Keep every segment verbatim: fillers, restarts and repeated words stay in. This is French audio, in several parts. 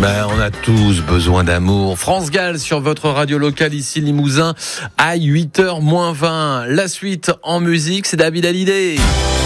Ben, on a tous besoin d'amour. France Gall sur votre radio locale ici Limousin à huit heures moins vingt. La suite en musique, c'est David Hallyday.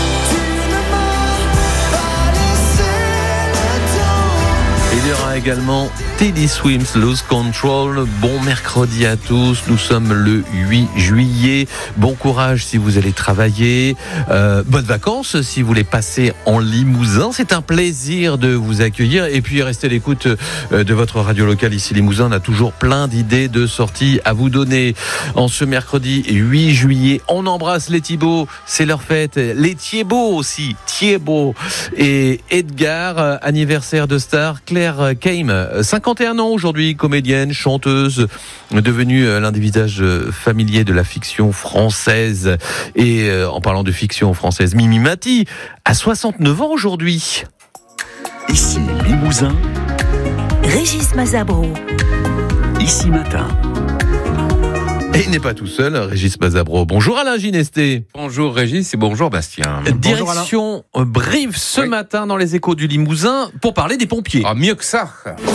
Il y aura également Teddy Swims, Lose Control. Bon mercredi à tous. Nous sommes le huit juillet. Bon courage si vous allez travailler. Euh, bonnes vacances si vous les passez en Limousin. C'est un plaisir de vous accueillir. Et puis restez à l'écoute de votre radio locale ici Limousin. On a toujours plein d'idées de sorties à vous donner. En ce mercredi huit juillet, on embrasse les Thibaut. C'est leur fête. Les Thiebaut aussi. Thiebaut et Edgar, anniversaire de star. Claire Keim, cinquante et un ans aujourd'hui, comédienne, chanteuse, devenue l'un des visages familiers de la fiction française. Et en parlant de fiction française, Mimi Mati a soixante-neuf ans aujourd'hui. Ici Limousin, Régis Mazabro. Ici Matin. Et il n'est pas tout seul, Régis Mazabro. Bonjour Alain Ginesté. Bonjour Régis et bonjour Bastien. Direction bonjour Brive ce oui. matin dans les Échos du Limousin pour parler des pompiers. Ah, mieux que ça.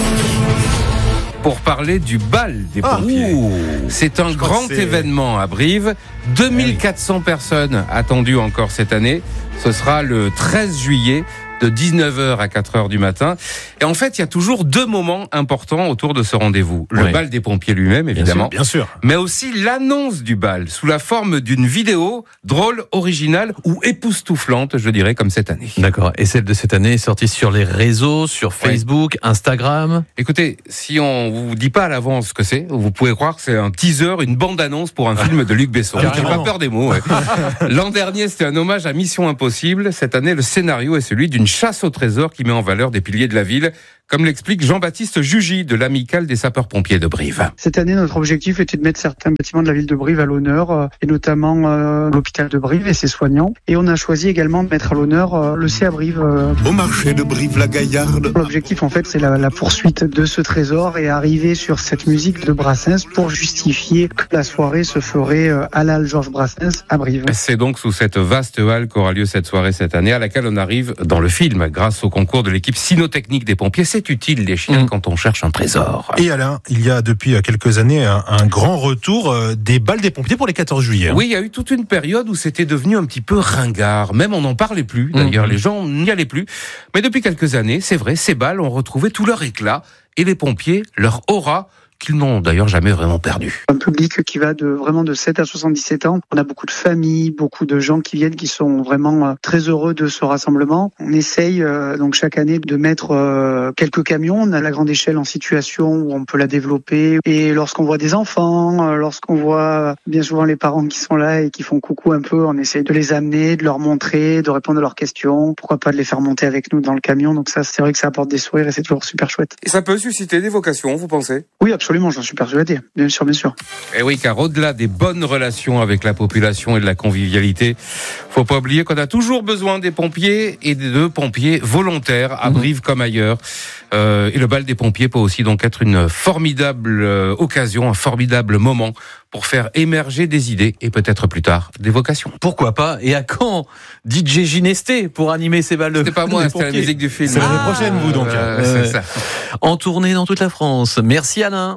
Pour parler du bal des ah, pompiers. Ouh. C'est un Je grand c'est... événement à Brive. deux mille quatre cents oui. personnes attendues encore cette année. Ce sera le treize juillet. De dix-neuf heures à quatre heures du matin. Et en fait, il y a toujours deux moments importants autour de ce rendez-vous. Le oui. bal des pompiers lui-même, évidemment. Bien sûr, bien sûr. Mais aussi l'annonce du bal, sous la forme d'une vidéo drôle, originale ou époustouflante, je dirais, comme cette année. D'accord. Et celle de cette année est sortie sur les réseaux, sur Facebook, oui. Instagram. Écoutez, si on vous dit pas à l'avance ce que c'est, vous pouvez croire que c'est un teaser, une bande-annonce pour un film de Luc Besson. J'ai pas peur des mots. Ouais. L'an dernier, c'était un hommage à Mission Impossible. Cette année, le scénario est celui d'une chasse au trésor qui met en valeur des piliers de la ville, comme l'explique Jean-Baptiste Jugy de l'Amicale des sapeurs-pompiers de Brive. Cette année, notre objectif était de mettre certains bâtiments de la ville de Brive à l'honneur, euh, et notamment euh, l'hôpital de Brive et ses soignants. Et on a choisi également de mettre à l'honneur euh, le C A Brive. Euh, Au marché de Brive-la-Gaillarde. L'objectif, en fait, c'est la, la poursuite de ce trésor et arriver sur cette musique de Brassens pour justifier que la soirée se ferait euh, à la halle Georges Brassens à Brive. C'est donc sous cette vaste halle qu'aura lieu cette soirée cette année, à laquelle on arrive dans le film, grâce au concours de l'équipe cynotechnique des pompiers. C'est utile, les chiens, mmh. quand on cherche un trésor. Et Alain, il y a depuis quelques années un, un grand retour euh, des balles des pompiers pour les quatorze juillet. Hein. Oui, il y a eu toute une période où c'était devenu un petit peu ringard. Même on n'en parlait plus. D'ailleurs, mmh. les gens n'y allaient plus. Mais depuis quelques années, c'est vrai, ces balles ont retrouvé tout leur éclat. Et les pompiers, leur aura, qu'ils n'ont d'ailleurs jamais vraiment perdu. Un public qui va de vraiment de sept à soixante-dix-sept ans. On a beaucoup de familles, beaucoup de gens qui viennent, qui sont vraiment euh, très heureux de ce rassemblement. On essaye euh, donc chaque année de mettre euh, quelques camions. On a la grande échelle en situation où on peut la développer. Et lorsqu'on voit des enfants, euh, lorsqu'on voit bien souvent les parents qui sont là et qui font coucou un peu, on essaye de les amener, de leur montrer, de répondre à leurs questions. Pourquoi pas de les faire monter avec nous dans le camion. Donc ça, c'est vrai que ça apporte des sourires et c'est toujours super chouette. Et ça peut susciter des vocations, vous pensez ? Oui, absolument. Absolument, j'en suis persuadé. Bien sûr, bien sûr. Et oui, car au-delà des bonnes relations avec la population et de la convivialité, faut pas oublier qu'on a toujours besoin des pompiers et de pompiers volontaires à Brive comme ailleurs. Euh, et le bal des pompiers peut aussi donc être une formidable euh, occasion, un formidable moment pour faire émerger des idées et peut-être plus tard des vocations. Pourquoi pas ? Et à quand D J Ginesté pour animer ces balles de C'était pas moi, c'était la musique du film. C'est l'année ah, prochaine, vous donc. Euh, euh, c'est ça. En tournée dans toute la France. Merci Alain.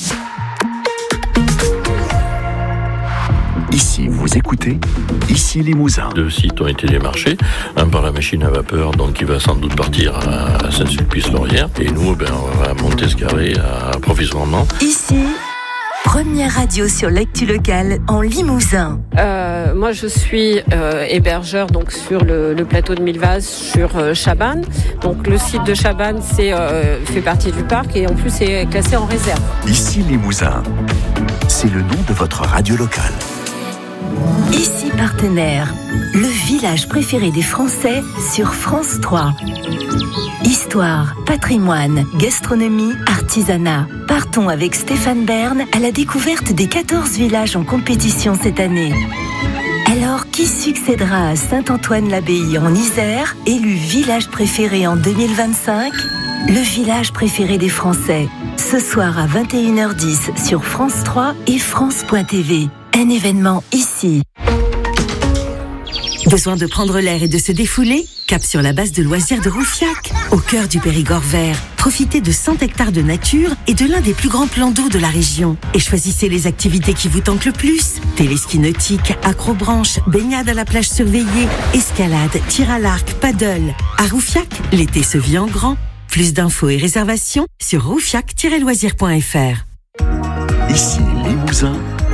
Ici, vous écoutez, ici Limousin. Deux sites ont été démarchés, un par la machine à vapeur, donc il va sans doute partir à Saint-Sulpice-Laurière, et nous, ben, on va monter ce carré à provisoirement. Ici, première radio sur l'actu locale en Limousin. Euh, moi, je suis euh, hébergeur donc sur le, le plateau de Millevaches sur euh, Chabannes. Donc le site de Chabannes c'est, euh, fait partie du parc et en plus c'est classé en réserve. Ici Limousin, c'est le nom de votre radio locale. Ici partenaire, le village préféré des Français sur France trois. Histoire, patrimoine, gastronomie, artisanat. Partons avec Stéphane Bern à la découverte des quatorze villages en compétition cette année. Alors, qui succédera à Saint-Antoine-l'Abbaye en Isère, élu village préféré en deux mille vingt-cinq ? Le village préféré des Français. Ce soir à vingt et une heures dix sur France trois et France point T V. Un événement ici. Besoin de prendre l'air et de se défouler? Cap sur la base de loisirs de Roufiac, au cœur du Périgord vert. Profitez de cent hectares de nature et de l'un des plus grands plans d'eau de la région. Et choisissez les activités qui vous tentent le plus. Téléski nautique, accrobranche, baignade à la plage surveillée, escalade, tir à l'arc, paddle. À Roufiac, l'été se vit en grand. Plus d'infos et réservations sur roufiac tiret loisirs point f r. Ici Limousin.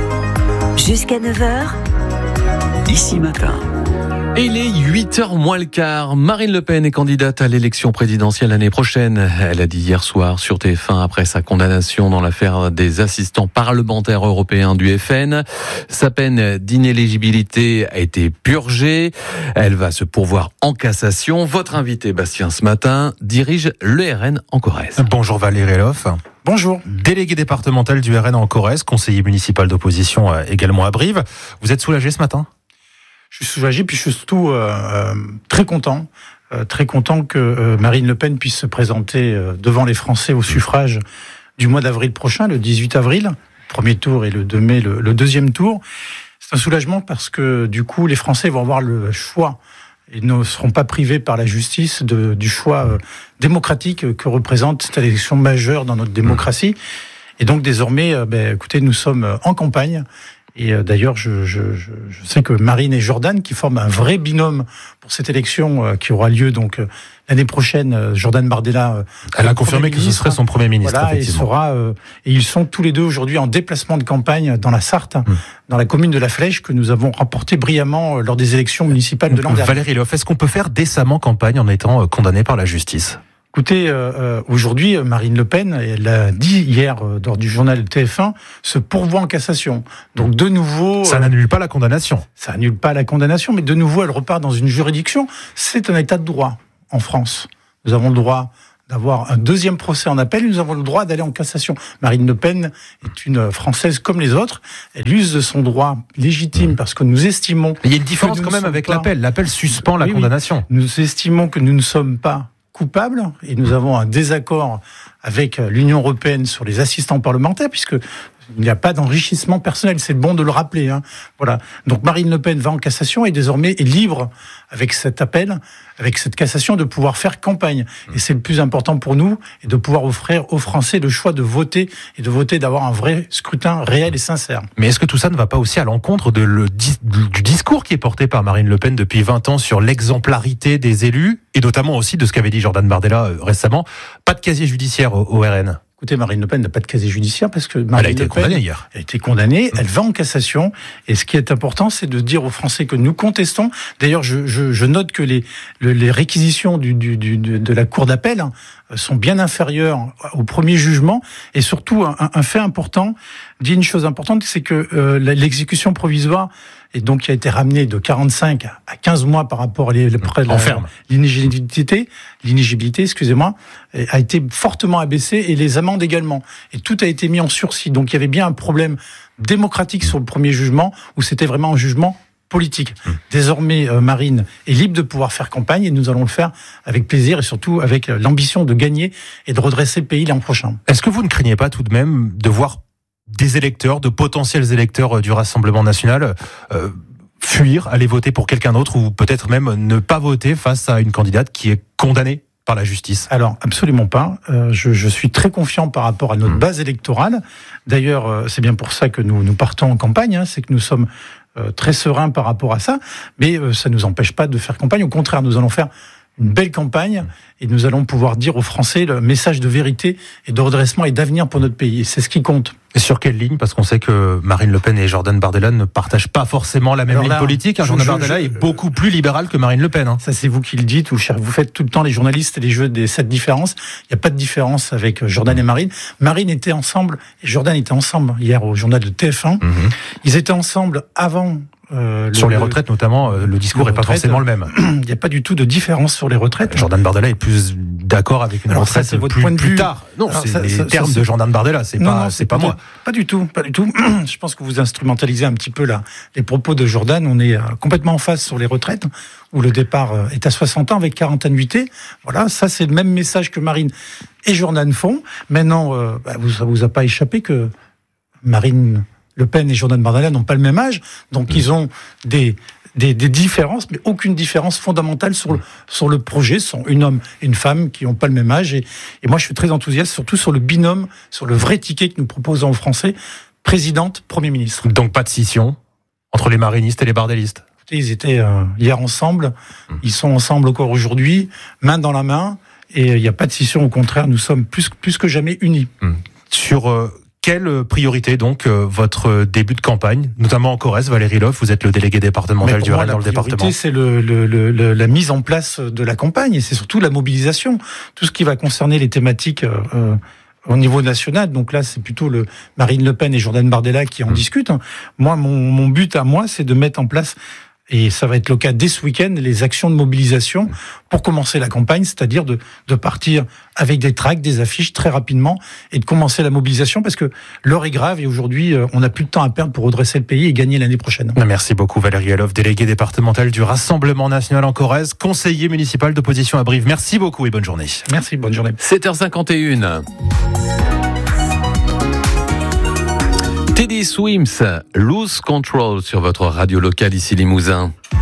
Jusqu'à neuf heures. Ici Matin. Et il est huit heures moins le quart. Marine Le Pen est candidate à l'élection présidentielle l'année prochaine. Elle a dit hier soir sur T F un, après sa condamnation dans l'affaire des assistants parlementaires européens du F N. Sa peine d'inéligibilité a été purgée. Elle va se pourvoir en cassation. Votre invité, Bastien, ce matin, dirige le R N en Corrèze. Bonjour Valérie Loff. Bonjour. Délégué départemental du R N en Corrèze, conseiller municipal d'opposition également à Brive. Vous êtes soulagé ce matin ? Je suis soulagé, puis je suis surtout euh, euh, très content, euh, très content que euh, Marine Le Pen puisse se présenter euh, devant les Français au suffrage du mois d'avril prochain, le dix-huit avril, premier tour, et le deux mai, le, le deuxième tour. C'est un soulagement parce que du coup, les Français vont avoir le choix et ne seront pas privés par la justice de, du choix euh, démocratique que représente cette élection majeure dans notre démocratie. Et donc désormais, euh, ben, écoutez, nous sommes en campagne. Et d'ailleurs, je, je, je sais que Marine et Jordan, qui forment un vrai binôme pour cette élection euh, qui aura lieu donc euh, l'année prochaine, euh, Jordan Bardella. Euh, Elle a confirmé que ce serait son premier ministre. Voilà, et sera. Euh, et ils sont tous les deux aujourd'hui en déplacement de campagne dans la Sarthe, mmh. dans la commune de La Flèche, que nous avons remporté brillamment euh, lors des élections municipales de l'an dernier. Valérie Loff, est-ce qu'on peut faire décemment campagne en étant euh, condamné par la justice ? Écoutez, euh, aujourd'hui, Marine Le Pen, elle l'a dit hier euh, lors du journal T F un, se pourvoit en cassation. Donc de nouveau... Ça euh, n'annule pas la condamnation. Ça n'annule pas la condamnation, mais de nouveau, elle repart dans une juridiction. C'est un état de droit en France. Nous avons le droit d'avoir un deuxième procès en appel, nous avons le droit d'aller en cassation. Marine Le Pen est une Française comme les autres. Elle use de son droit légitime parce que nous estimons... Il y a une différence quand même avec pas... l'appel. L'appel suspend la oui, condamnation. Oui. Nous estimons que nous ne sommes pas coupables et nous avons un désaccord avec l'Union européenne sur les assistants parlementaires, puisque il n'y a pas d'enrichissement personnel, c'est bon de le rappeler. Hein. Voilà. Donc Marine Le Pen va en cassation et désormais est libre, avec cet appel, avec cette cassation, de pouvoir faire campagne. Et c'est le plus important pour nous, et de pouvoir offrir aux Français le choix de voter, et de voter, d'avoir un vrai scrutin réel et sincère. Mais est-ce que tout ça ne va pas aussi à l'encontre de le, du discours qui est porté par Marine Le Pen depuis vingt ans sur l'exemplarité des élus, et notamment aussi de ce qu'avait dit Jordan Bardella récemment, pas de casier judiciaire au, au R N? Écoutez, Marine Le Pen n'a pas de casier judiciaire parce que Marine elle a été Le Pen, condamnée hier. Elle a été condamnée, elle va en cassation. Et ce qui est important, c'est de dire aux Français que nous contestons. D'ailleurs, je, je, je note que les, les réquisitions du, du, du, de la Cour d'appel sont bien inférieures au premier jugement. Et surtout, un, un fait important dit une chose importante, c'est que euh, l'exécution provisoire, et donc qui a été ramenée de quarante-cinq à quinze mois par rapport à l'inéligibilité, l'inéligibilité, excusez-moi, a été fortement abaissée, et les amendes également. Et tout a été mis en sursis. Donc il y avait bien un problème démocratique sur le premier jugement, où c'était vraiment un jugement politique. Désormais, euh, Marine est libre de pouvoir faire campagne, et nous allons le faire avec plaisir, et surtout avec l'ambition de gagner et de redresser le pays l'an prochain. Est-ce que vous ne craignez pas tout de même de voir des électeurs, de potentiels électeurs du Rassemblement national euh, fuir, aller voter pour quelqu'un d'autre, ou peut-être même ne pas voter face à une candidate qui est condamnée par la justice? Alors, absolument pas. Euh, je, je suis très confiant par rapport à notre mmh. base électorale. D'ailleurs, euh, c'est bien pour ça que nous, nous partons en campagne, hein, c'est que nous sommes euh, très sereins par rapport à ça, mais euh, ça ne nous empêche pas de faire campagne. Au contraire, nous allons faire une belle campagne, et nous allons pouvoir dire aux Français le message de vérité et de redressement et d'avenir pour notre pays. Et c'est ce qui compte. Et sur quelle ligne? Parce qu'on sait que Marine Le Pen et Jordan Bardella ne partagent pas forcément la même Alors ligne là, politique. Hein. Jordan je, Bardella je, est beaucoup plus libéral que Marine Le Pen. Hein. Ça, c'est vous qui le dites. Vous faites tout le temps les journalistes et les jeux des sept différences. Il n'y a pas de différence avec Jordan et Marine. Marine était ensemble et Jordan était ensemble hier au journal de T F un. Mm-hmm. Ils étaient ensemble avant... Euh, le, sur les retraites notamment, le discours n'est pas forcément le même. Il n'y a pas du tout de différence sur les retraites. Jordan Bardella est plus d'accord avec une Alors retraite ça, c'est votre plus, point de vue. plus tard. Non, Alors c'est ça, les ça, termes ça, de Jordan Bardella, c'est non, pas, non, c'est pas moi. Pas du tout, pas du tout. Je pense que vous instrumentalisez un petit peu là les propos de Jordan. On est complètement en face sur les retraites, où le départ est à soixante ans avec quarante annuités. Voilà, ça c'est le même message que Marine et Jordan font. Maintenant, euh, bah, vous, ça vous a pas échappé que Marine Le Pen et Jordan Bardella n'ont pas le même âge, donc mmh. ils ont des des, des différences, mais aucune différence fondamentale sur le, sur le projet. Ce sont un homme et une femme qui n'ont pas le même âge. Et, et moi, je suis très enthousiaste, surtout sur le binôme, sur le vrai ticket que nous proposons aux Français, présidente, Premier ministre. Donc pas de scission entre les marinistes et les bardélistes. Ils étaient euh, hier ensemble, ils sont ensemble encore aujourd'hui, main dans la main, et il n'y a pas de scission, au contraire, nous sommes plus, plus que jamais unis. Sur euh, quelle priorité donc euh, votre début de campagne, notamment en Corrèze, Valérie Loff, vous êtes le délégué départemental du Rail dans le département. La priorité, c'est le, le, le, le, la mise en place de la campagne, et c'est surtout la mobilisation. Tout ce qui va concerner les thématiques euh, au niveau national, donc là, c'est plutôt le Marine Le Pen et Jordan Bardella qui en mmh. discutent. Moi, mon, mon but à moi, c'est de mettre en place, et ça va être le cas dès ce week-end, les actions de mobilisation pour commencer la campagne, c'est-à-dire de, de partir avec des tracts, des affiches très rapidement et de commencer la mobilisation parce que l'heure est grave et aujourd'hui, on n'a plus de temps à perdre pour redresser le pays et gagner l'année prochaine. Merci beaucoup Valérie Loff, déléguée départementale du Rassemblement National en Corrèze, conseiller municipal d'opposition à Brive. Merci beaucoup et bonne journée. Merci, bonne journée. sept heures cinquante et une. Teddy Swims, Lose Control sur votre radio locale ici Limousin.